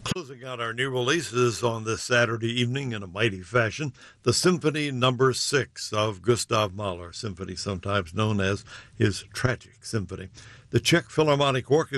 Closing out our new releases on this Saturday evening in a mighty fashion, the Symphony Number 6 of Gustav Mahler, symphony sometimes known as his Tragic Symphony. The Czech Philharmonic Orchestra